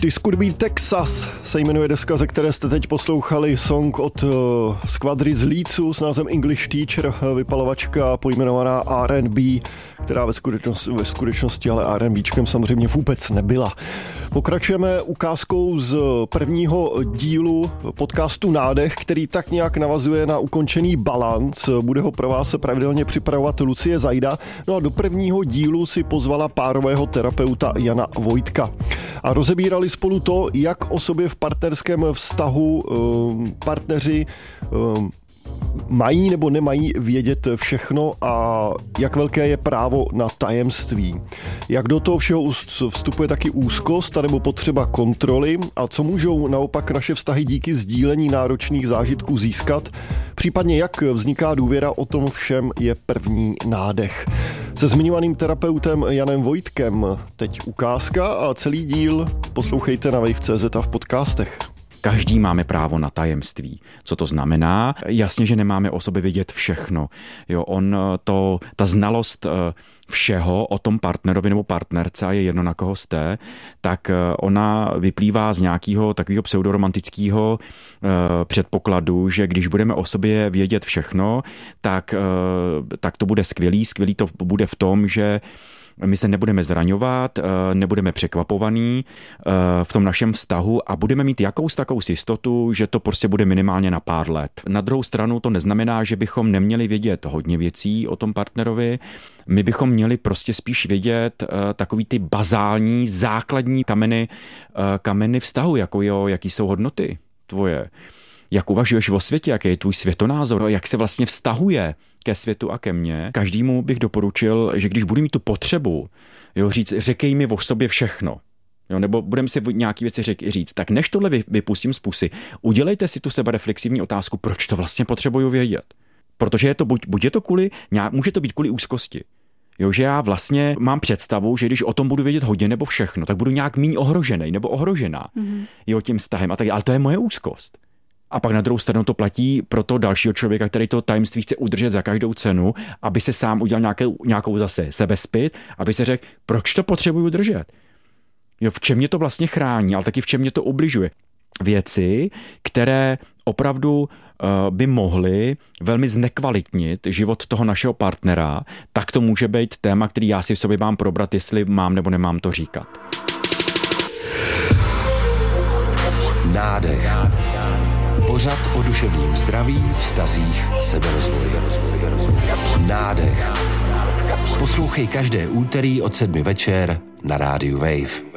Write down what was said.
This Could Be Texas se jmenuje deska, ze které jste teď poslouchali song od skvadry z Leedsu s názvem English Teacher, vypalovačka pojmenovaná R&B, která ve skutečnosti ale R&Bčkem samozřejmě vůbec nebyla. Pokračujeme ukázkou z prvního dílu podcastu Nádech, který tak nějak navazuje na ukončený Balanc. Bude ho pro vás pravidelně připravovat Lucie Zajda. No a do prvního dílu si pozvala párového terapeuta Jana Vojtka. A rozebírali spolu to, jak o sobě v partnerském vztahu partneři mají nebo nemají vědět všechno a jak velké je právo na tajemství. Jak do toho všeho vstupuje taky úzkost nebo potřeba kontroly a co můžou naopak naše vztahy díky sdílení náročných zážitků získat, případně jak vzniká důvěra, o tom všem je první nádech. Se zmiňovaným terapeutem Janem Vojtkem teď ukázka a celý díl poslouchejte na wave.cz a v podcastech. Každý máme právo na tajemství. Co to znamená? Jasně, že nemáme o sobě vědět všechno. Jo, ta znalost všeho o tom partnerovi nebo partnerce, a je jedno, na koho jste, tak ona vyplývá z nějakého takového pseudoromantického předpokladu, že když budeme o sobě vědět všechno, tak to bude skvělý. Skvělý to bude v tom, že my se nebudeme zraňovat, nebudeme překvapovaní v tom našem vztahu a budeme mít jakous jistotu, že to prostě bude minimálně na pár let. Na druhou stranu to neznamená, že bychom neměli vědět hodně věcí o tom partnerovi. My bychom měli prostě spíš vědět takový ty bazální, základní kameny vztahu, jaký jsou hodnoty tvoje. Jak uvažuješ o světě, jaký je tvůj světonázor, jak se vlastně vztahuje ke světu a ke mně. Každému bych doporučil, že když budu mít tu potřebu, říct, řekej mi o sobě všechno, nebo budeme si nějaké věci říct, tak než tohle vypustím z pusy, udělejte si tu sebereflexivní otázku, proč to vlastně potřebuju vědět. Protože je to může to být kvůli úzkosti. Že já vlastně mám představu, že když o tom budu vědět hodně nebo všechno, tak budu nějak míň ohrožený nebo ohrožená tím vztahem a tak, ale to je moje úzkost. A pak na druhou stranu to platí pro toho dalšího člověka, který to tajemství chce udržet za každou cenu, aby se sám udělal nějakou zase sebezpyt, aby se řekl, proč to potřebuju držet. V čem mě to vlastně chrání, ale taky v čem mě to ubližuje. Věci, které opravdu by mohly velmi znekvalitnit život toho našeho partnera, tak to může být téma, který já si v sobě mám probrat, jestli mám nebo nemám to říkat. Nádech. Pořad o duševním zdraví, vztazích a seberozvoji. Nádech. Poslouchej každé úterý od 7 večer na rádiu Wave.